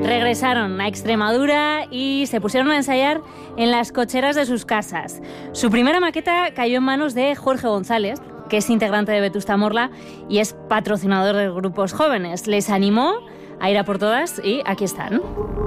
regresaron a Extremadura y se pusieron a ensayar en las cocheras de sus casas. Su primera maqueta cayó en manos de Jorge González, que es integrante de Vetusta Morla y es patrocinador de grupos jóvenes. Les animó a ir a por todas y aquí están.